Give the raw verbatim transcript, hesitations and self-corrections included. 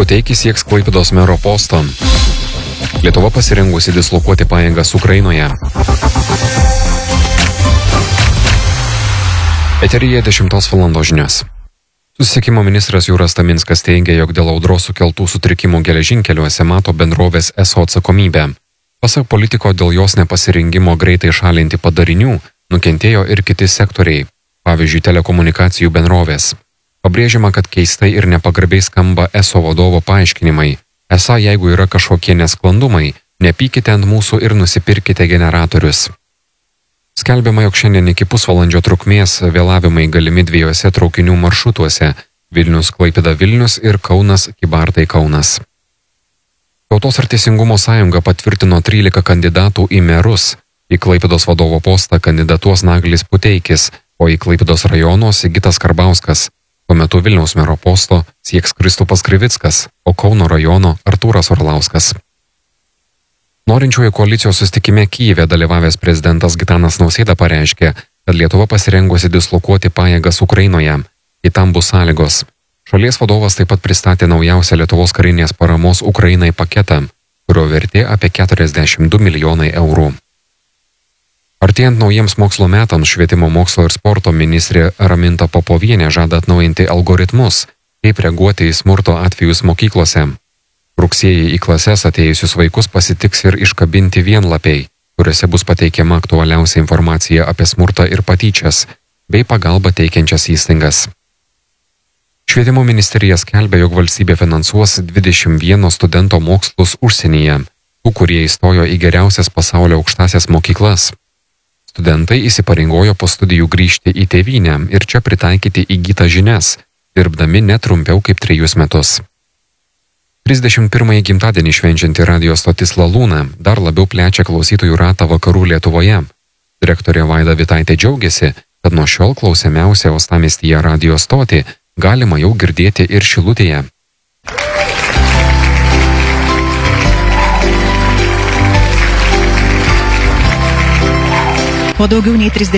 Puteikis sieks Klaipėdos mero posto. Lietuva pasirengusi dislokuoti pajėgas Ukrainoje. Eteryje dešimtos valandos žinios. Susisiekimo ministras Jūras Taminskas teigia, jog dėl audros sukeltų sutrikimų geležinkeliuose mato bendrovės eso atsakomybę. Pasak politiko, dėl jos nepasirengimo greitai šalinti padarinių nukentėjo ir kiti sektoriai, pavyzdžiui, telekomunikacijų bendrovės. Pabrėžiama, kad keistai ir nepagarbiai skamba eso vadovo paaiškinimai. Esą, jeigu yra kažkokie nesklandumai, nepykite ant mūsų ir nusipirkite generatorius. Skelbiama, jog šiandien iki pusvalandžio trukmės vėlavimai galimi dviejose traukinių maršrutuose – Vilnius-Klaipėda Vilnius ir Kaunas-Kybartai Kaunas. Tautos ir Teisingumo sąjunga patvirtino trylika kandidatų į merus. Į Klaipėdos vadovo postą kandidatuos Naglis Puteikis, o į Klaipėdos rajono Sigitas Karbauskas. Tuo metu Vilniaus mero posto sieks Kristupas Krivickas, o Kauno rajono Artūras Orlauskas. Norinčiųjų koalicijos susitikime Kyjive dalyvavęs prezidentas Gitanas Nausėda pareiškė, kad Lietuva pasirengusi dislokuoti pajėgas Ukrainoje. Į tam bus sąlygos. Šalies vadovas taip pat pristatė naujausią Lietuvos karinės paramos Ukrainai paketą, kurio vertė apie keturiasdešimt du milijonai eurų. Artėjant naujiems mokslo metams, švietimo mokslo ir sporto ministrė Raminta Popovienė žada atnaujinti algoritmus, kaip reaguoti į smurto atvejus mokyklose. Rugsėjį į klases atėjusius vaikus pasitiks ir iškabinti vienlapiai, kuriuose bus pateikiama aktualiausia informacija apie smurtą ir patyčias, bei pagalbą teikiančias įstaigas. Švietimo ministerija skelbia, jog valstybė finansuos dvidešimt vieno studento mokslus užsienyje, tų, kurie įstojo į geriausias pasaulio aukštąsias mokyklas. Studentai įsipareigojo po studijų grįžti į tėvynę ir čia pritaikyti įgytas žinias, dirbdami netrumpiau kaip trejus metus. trisdešimt pirmąjį gimtadienį švenčianti radijo stotis Lalūna dar labiau plečia klausytojų ratą vakarų Lietuvoje. Direktorė Vaida Vitaitė džiaugiasi, kad nuo šiol klausiamiausią uostamiestyje radijo stotį galima jau girdėti ir Šilutėje. Po daugiau nei trisdešimt